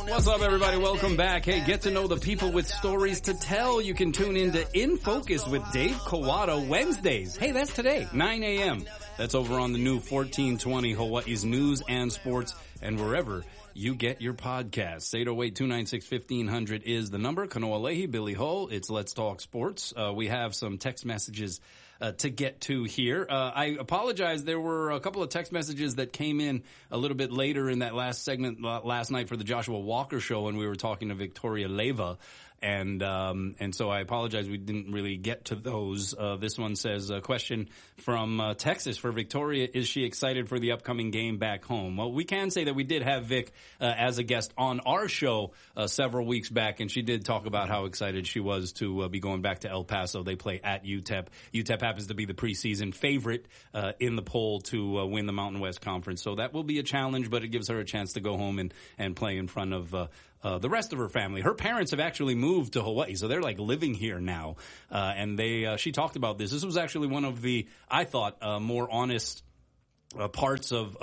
What's up, everybody? Welcome back. Hey, get to know the people with stories to tell. You can tune into In Focus with Dave Kawada Wednesdays. Hey, that's today, 9 a.m. That's over on the new 1420 Hawaii's News and Sports and wherever you get your podcasts. 808-296-1500 is the number. Kanoa Leahy, Billy Ho. It's Let's Talk Sports. We have some text messages to get to here. I apologize. There were a couple of text messages that came in a little bit later in that last segment last night for the Joshua Walker show when we were talking to Victoria Leva. And so I apologize. We didn't really get to those. This one says, a question from Texas for Victoria. Is she excited for the upcoming game back home? Well, we can say that we did have Vic as a guest on our show several weeks back, and she did talk about how excited she was to be going back to El Paso. They play at UTEP. UTEP happens to be the preseason favorite in the poll to win the Mountain West Conference. So that will be a challenge, but it gives her a chance to go home and play in front of the rest of her family. Her parents have actually moved to Hawaii, so they're like living here now. And she talked about this. This was actually one of the, I thought, more honest parts of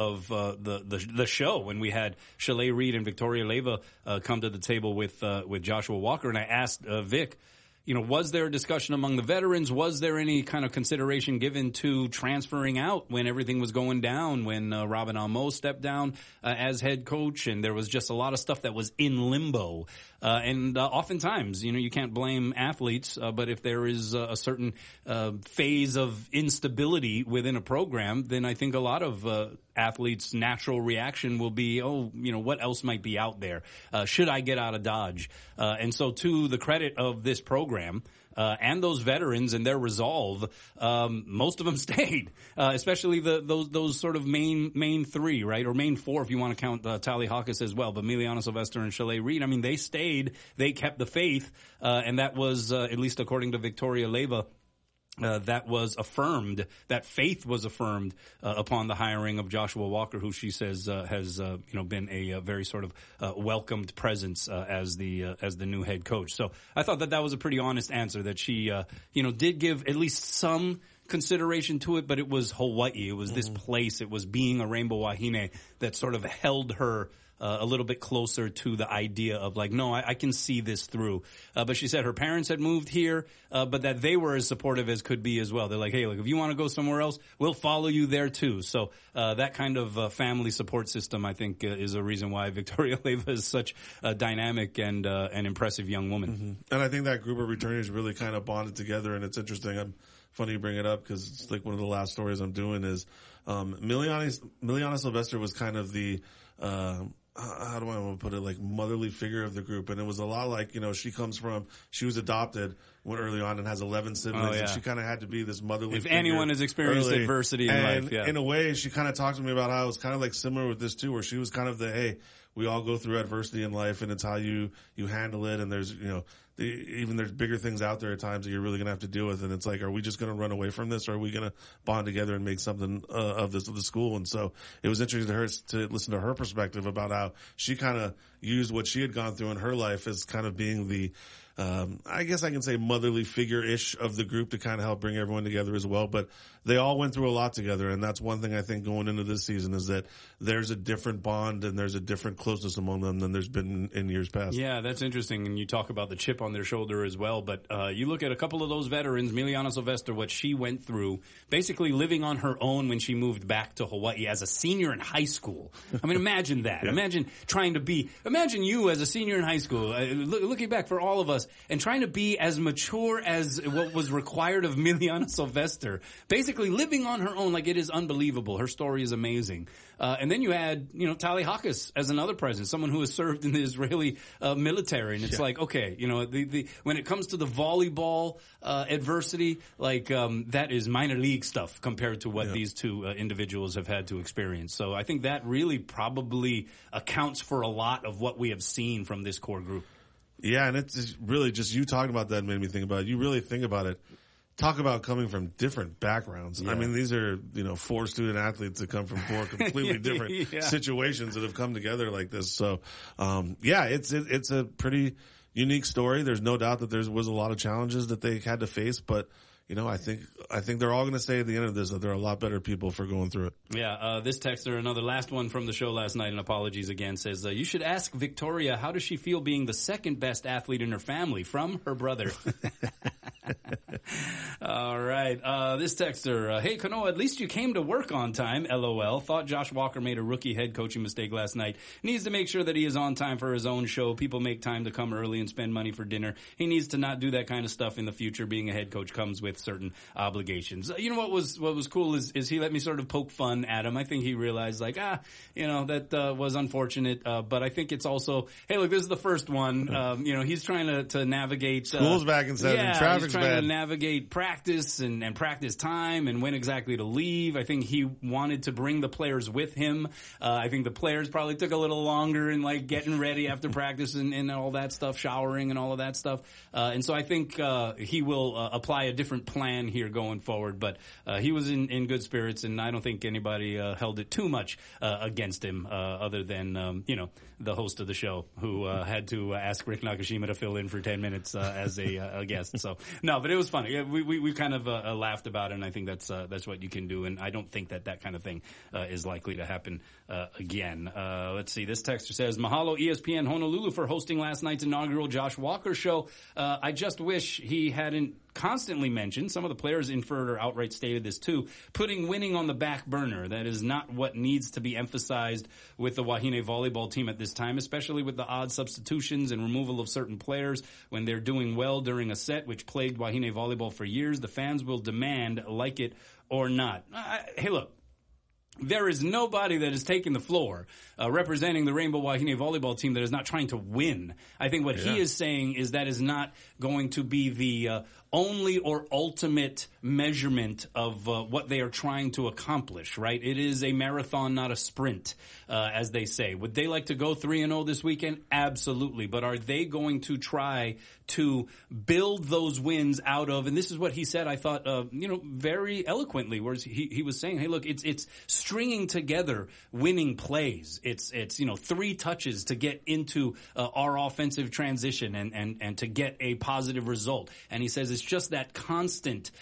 the show when we had Chalet Reed and Victoria Leva come to the table with Joshua Walker. And I asked Vic, you know, was there a discussion among the veterans? Was there any kind of consideration given to transferring out when everything was going down, when Robin Amo stepped down as head coach, and there was just a lot of stuff that was in limbo? And oftentimes, you know, you can't blame athletes, but if there is a certain phase of instability within a program, then I think a lot of athletes' natural reaction will be, oh, you know, what else might be out there? Should I get out of Dodge? And so to the credit of this program, and those veterans and their resolve, most of them stayed, especially those sort of main three, right? Or main four, if you want to count Tally Hawkins as well. But Miliana Sylvester and Chalet Reed, I mean, they stayed, they kept the faith, and that was, at least according to Victoria Leva, that was affirmed, that faith was affirmed upon the hiring of Joshua Walker, who she says has been a very sort of welcomed presence as the new head coach. So I thought that was a pretty honest answer, that she did give at least some consideration to it, but it was Hawaii. It was this place. It was being a Rainbow Wahine that sort of held her a little bit closer to the idea of like, no, I can see this through. But she said her parents had moved here, but that they were as supportive as could be as well. They're like, hey, look, if you want to go somewhere else, we'll follow you there too. So that kind of family support system, I think, is a reason why Victoria Leva is such a dynamic and an impressive young woman. Mm-hmm. And I think that group of returnees really kind of bonded together, and it's interesting. Funny you bring it up because it's like one of the last stories I'm doing is Miliana Sylvester was kind of the how do I want to put it, like motherly figure of the group. And it was a lot like, you know, she was adopted early on and has 11 siblings. And she kind of had to be this motherly figure. If anyone has experienced adversity in life, in a way, she kind of talked to me about how it was kind of like similar with this too, where she was kind of the, hey, we all go through adversity in life and it's how you handle it. And there's, you know, even there's bigger things out there at times that you're really going to have to deal with. And it's like, are we just going to run away from this, or are we going to bond together and make something of the school? And so it was interesting to listen to her perspective about how she kind of used what she had gone through in her life as kind of being the, I guess I can say motherly figure-ish of the group to kind of help bring everyone together as well. But they all went through a lot together, and that's one thing I think going into this season is that there's a different bond and there's a different closeness among them than there's been in years past. Yeah, that's interesting. And you talk about the chip on their shoulder as well. But you look at a couple of those veterans, Miliana Sylvester, what she went through, basically living on her own when she moved back to Hawaii as a senior in high school. I mean, imagine that. Yeah. Imagine you as a senior in high school, looking back for all of us, and trying to be as mature as what was required of Miliana Sylvester, basically living on her own. Like, it is unbelievable. Her story is amazing. And then you had, you know, Tally Hawkins as another president, someone who has served in the Israeli military. And it's like, okay, you know, when it comes to the volleyball adversity, like that is minor league stuff compared to what these two individuals have had to experience. So I think that really probably accounts for a lot of what we have seen from this core group. Yeah, and it's really just you talking about that made me think about it. You really think about it. Talk about coming from different backgrounds. Yeah. I mean, these are, you know, 4 student athletes that come from 4 completely different situations that have come together like this. So, it's a pretty unique story. There's no doubt that there was a lot of challenges that they had to face, but, I think they're all going to say at the end of this that they're a lot better people for going through it. Yeah, this texter, another last one from the show last night, and apologies again, says, you should ask Victoria, how does she feel being the second best athlete in her family from her brother? All right. This texter, hey, Kanoa, at least you came to work on time, LOL. Thought Josh Walker made a rookie head coaching mistake last night. Needs to make sure that he is on time for his own show. People make time to come early and spend money for dinner. He needs to not do that kind of stuff in the future. Being a head coach comes with certain obligations. You know what was cool is he let me sort of poke fun at him. I think he realized that was unfortunate. But I think it's also, hey, look, this is the first one. He's trying to navigate. School's back in session. Traffic's he's trying bad. to navigate practice and practice time and when exactly to leave. I think he wanted to bring the players with him. I think the players probably took a little longer in like getting ready after practice and all that stuff, showering and all of that stuff. And so I think he will apply a different plan here going forward. But he was in good spirits, and I don't think anybody held it too much against him, other than the host of the show who had to ask Rick Nakashima to fill in for 10 minutes as a guest. So no, but it was funny. Yeah, we kind of laughed about it, and I think that's what you can do. And I don't think that kind of thing is likely to happen again. Let's see. This texter says, "Mahalo ESPN Honolulu for hosting last night's inaugural Josh Walker show. I just wish he hadn't constantly mentioned, some of the players inferred or outright stated this too, putting winning on the back burner. That is not what needs to be emphasized with the Wahine volleyball team at this time, especially with the odd substitutions and removal of certain players when they're doing well during a set, which plagued Wahine volleyball for years. The fans will demand, like it or not." Hey, look. There is nobody that is taking the floor representing the Rainbow Wahine volleyball team that is not trying to win. I think what he is saying is that is not going to be the only or ultimate measurement of what they are trying to accomplish, right? It is a marathon, not a sprint, as they say. Would they like to go 3-0 this weekend? Absolutely. But are they going to try to build those wins out of, and this is what he said, I thought, very eloquently, where he was saying, hey, look, it's stringing together winning plays. It's 3 touches to get into our offensive transition and to get a positive result. And he says it's just that constant,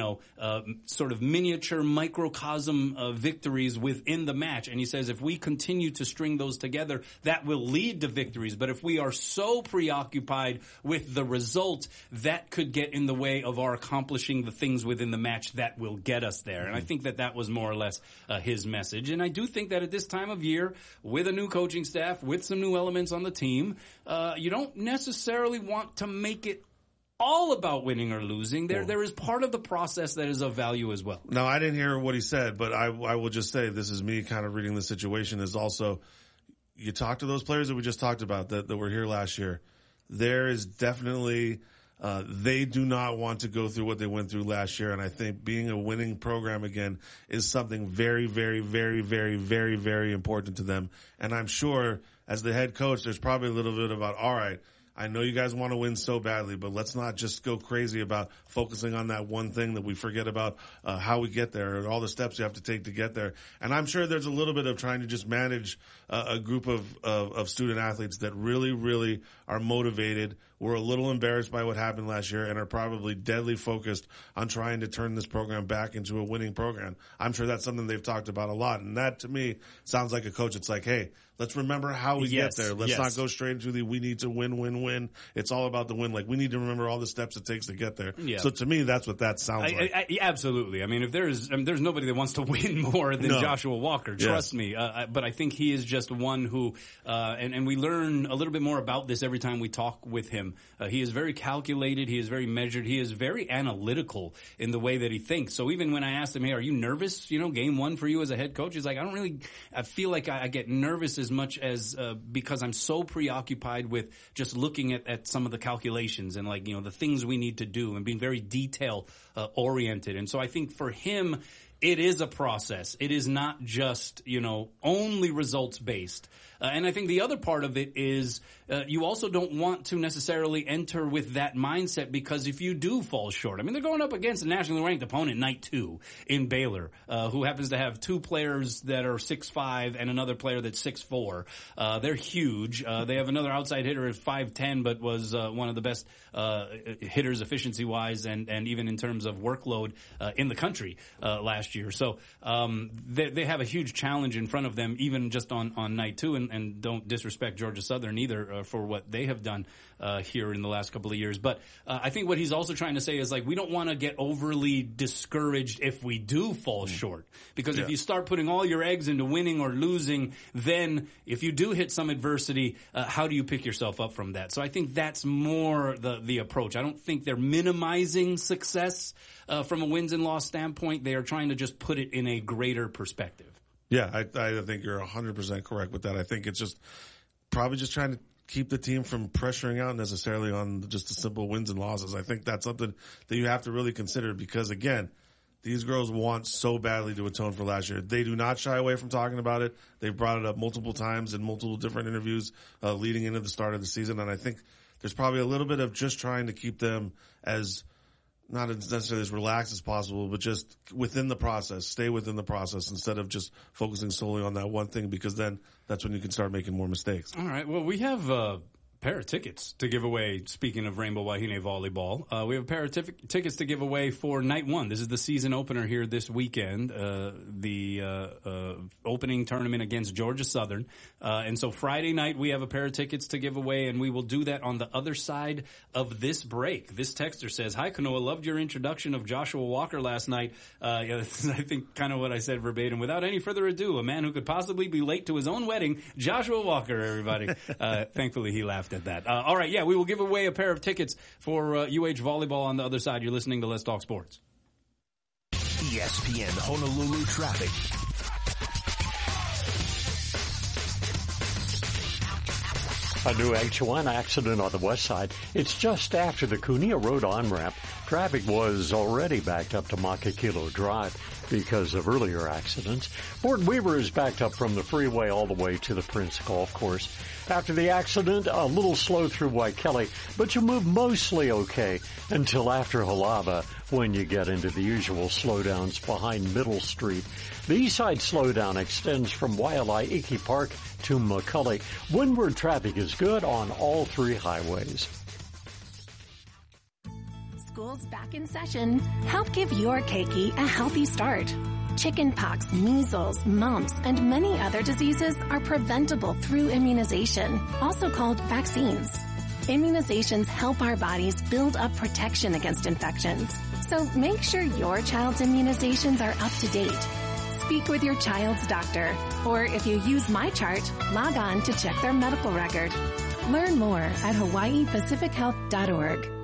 sort of miniature microcosm victories within the match. And he says if we continue to string those together, that will lead to victories. But if we are so preoccupied with the result, that could get in the way of our accomplishing the things within the match that will get us there. And I think that was more or less his message. And I do think that at this time of year, with a new coaching staff, with some new elements on the team, you don't necessarily want to make it all about winning or losing. There is part of the process that is of value as well. No, I didn't hear what he said, but I will just say, this is me kind of reading the situation, is also, you talk to those players that we just talked about that were here last year. There is definitely, they do not want to go through what they went through last year. And I think being a winning program again is something very, very, very, very, very, very important to them. And I'm sure as the head coach, there's probably a little bit about, all right, I know you guys want to win so badly, but let's not just go crazy about focusing on that one thing that we forget about how we get there and all the steps you have to take to get there. And I'm sure there's a little bit of trying to just manage a group of student athletes that really, really are motivated, were a little embarrassed by what happened last year, and are probably deadly focused on trying to turn this program back into a winning program. I'm sure that's something they've talked about a lot. And that, to me, sounds like a coach. It's like, hey, let's remember how we get there. Let's not go straight into we need to win. It's all about the win. Like, we need to remember all the steps it takes to get there. Yeah. So to me, that's what that sounds like. Absolutely. I mean, if there's nobody that wants to win more than Joshua Walker, trust me. But I think he is just one who, and we learn a little bit more about this every time we talk with him. He is very calculated. He is very measured. He is very analytical in the way that he thinks. So even when I asked him, hey, are you nervous, game one for you as a head coach? He's like, I feel like I get nervous as much as because I'm so preoccupied with just looking at some of the calculations and the things we need to do and being very detail oriented. And so I think for him, it is a process. It is not just, only results based. And I think the other part of it is you also don't want to necessarily enter with that mindset, because if you do fall short, they're going up against a nationally ranked opponent night 2 in Baylor, who happens to have 2 players that are 6'5" and another player that's 6'4". They're huge. They have another outside hitter at 5'10", but was one of the best hitters efficiency-wise and even in terms of workload in the country last year. So they have a huge challenge in front of them, even just on night 2, and don't disrespect Georgia Southern either for what they have done here in the last couple of years. But I think what he's also trying to say is, we don't want to get overly discouraged if we do fall short. Because if you start putting all your eggs into winning or losing, then if you do hit some adversity, how do you pick yourself up from that? So I think that's more the approach. I don't think they're minimizing success from a wins and loss standpoint. They are trying to just put it in a greater perspective. Yeah, I think you're 100% correct with that. I think it's just probably just trying to keep the team from pressuring out necessarily on just the simple wins and losses. I think that's something that you have to really consider, because, again, these girls want so badly to atone for last year. They do not shy away from talking about it. They've brought it up multiple times in multiple different interviews leading into the start of the season, and I think there's probably a little bit of just trying to keep them as not necessarily as relaxed as possible, but just within the process, stay within the process instead of just focusing solely on that one thing, because then that's when you can start making more mistakes. All right. Well, we have a pair of tickets to give away. Speaking of Rainbow Wahine Volleyball, we have a pair of tickets to give away for night 1. This is the season opener here this weekend, the opening tournament against Georgia Southern. And so Friday night we have a pair of tickets to give away, and we will do that on the other side of this break. This texter says, "Hi, Kanoa, loved your introduction of Joshua Walker last night." This is, I think, kind of what I said verbatim. Without any further ado, a man who could possibly be late to his own wedding, Joshua Walker, everybody. Thankfully, he laughed at that. All right, we will give away a pair of tickets for UH Volleyball on the other side. You're listening to Let's Talk Sports. ESPN Honolulu traffic. A new H1 accident on the west side. It's just after the Kunia Road on-ramp. Traffic was already backed up to Makakilo Drive because of earlier accidents. Fort Weaver is backed up from the freeway all the way to the Prince Golf Course. After the accident, a little slow through Waikele, but you move mostly okay until after Halava when you get into the usual slowdowns behind Middle Street. The east side slowdown extends from Waialae Iki Park to McCully. Windward traffic is good on all 3 highways. School's back in session. Help give your keiki a healthy start. Chickenpox, measles, mumps, and many other diseases are preventable through immunization, also called vaccines. Immunizations help our bodies build up protection against infections. So make sure your child's immunizations are up to date. Speak with your child's doctor, or if you use MyChart, log on to check their medical record. Learn more at hawaiipacifichealth.org.